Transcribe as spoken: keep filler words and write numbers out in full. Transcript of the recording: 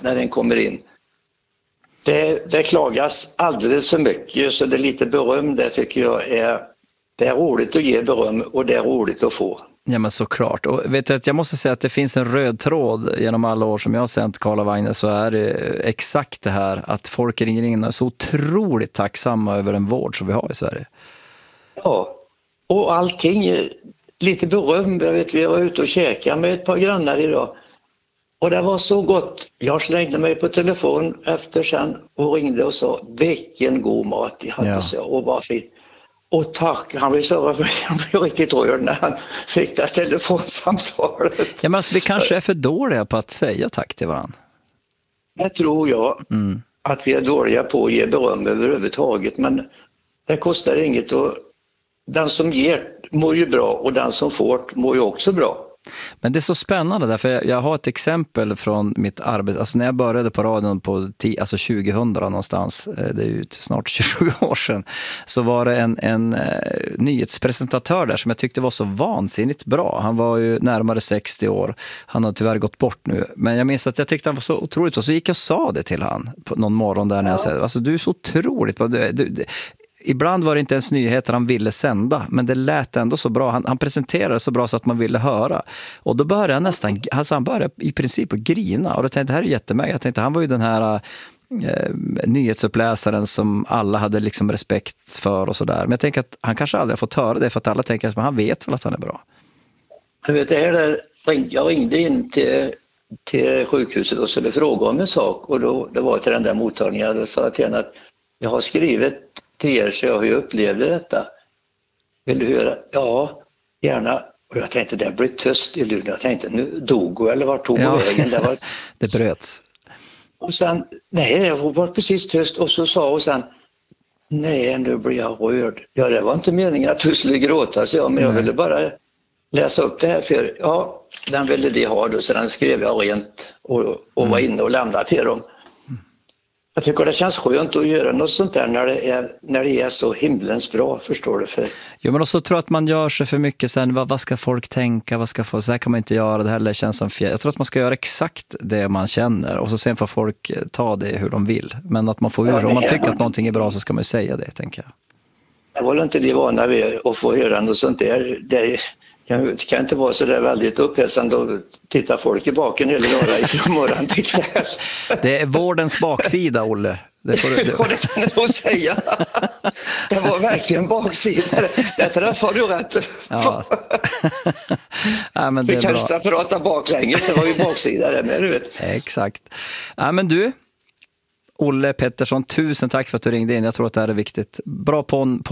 när den kommer in. Det, det klagas alldeles för mycket, så det är lite beröm. Det tycker jag är, det är roligt att ge beröm och det är roligt att få. Ja, men såklart. Och vet du att jag måste säga att det finns en röd tråd genom alla år som jag har sänt Karl och Agnes, så är det exakt det här att folk ringer in och är så otroligt tacksamma över den vård som vi har i Sverige. Ja, och allting, lite beröm. Jag vet, vi var ute och käkade med ett par grannar idag. Och det var så gott. Jag slängde mig på telefon efter sen och ringde och sa vilken god mat de hade, ja. Och vad fint. Och tack, han blev, så, han blev riktigt rörd när han fick det telefonsamtalet. Ja, men alltså, vi kanske är för dåliga på att säga tack till varandra. Det tror jag, mm. att vi är dåliga på att ge beröm överhuvudtaget. Men det kostar inget och den som ger mår ju bra och den som får mår ju också bra. Men det är så spännande därför jag, jag har ett exempel från mitt arbete. Alltså när jag började på radion på tio, alltså tjugohundra någonstans, det är ju snart tjugosju år sedan, så var det en, en eh, nyhetspresentatör där som jag tyckte var så vansinnigt bra. Han var ju närmare sextio år. Han har tyvärr gått bort nu. Men jag minns att jag tyckte han var så otroligt. Och så gick jag och sa det till han på någon morgon där när jag sa, alltså du är så otroligt bra. Du, du, du, ibland var det inte ens nyheter han ville sända, men det lät ändå så bra. Han, han presenterade så bra så att man ville höra. Och då började han nästan, alltså han började i princip att grina. Och då tänkte jag, det här är jättemärkt. Jag tänkte, han var ju den här eh, nyhetsuppläsaren som alla hade liksom respekt för och sådär. Men jag tänker att han kanske aldrig har fått höra det för att alla tänker att han vet väl att han är bra. Jag vet, det här där, jag ringde in till, till sjukhuset och skulle fråga om en sak. Och då, det var till den där mottagningen och sa till henne att jag har skrivit till er så jag har ju upplevt detta. Vill du höra? Ja, gärna. Och jag tänkte, det blev tyst i luren. Jag tänkte, nu dog hon eller vart tog hon ja. vägen? Det, var... det bröts. Och sen, nej, hon var precis tyst. Och så sa hon sen, nej, nu blir jag rörd. Ja, det var inte meningen att du skulle gråta, så jag, men jag nej. ville bara läsa upp det här för ja, den ville de ha då, så den skrev jag rent och, och mm. var inne och lämnade till dem. Jag tycker det känns skönt att göra något sånt där när det är, när det är så himlens bra, förstår du? För... Jo, men också tror att man gör sig för mycket sen, vad, vad ska folk tänka, vad ska folk, så här kan man inte göra, det här känns som fjär. Jag tror att man ska göra exakt det man känner och så sen får folk ta det hur de vill. Men att man får ur, ja, om man tycker att någonting är bra så ska man ju säga det, tänker jag. Jag var inte de vana vid att få höra något sånt där. Det kan, kan inte vara så där väldigt upphetsande att titta folk i baken hela dagen från morgon till kväll. Det är vårdens baksida, Olle. Det får du, det, det kan du säga. Det var verkligen baksida. Det träffar du rätt. Ja. Ja, men det är vi kanske ska prata baklänges, det var ju baksida där med, du vet. Exakt. Ja, men du, Olle Pettersson, tusen tack för att du ringde in. Jag tror att det här är viktigt. Bra podd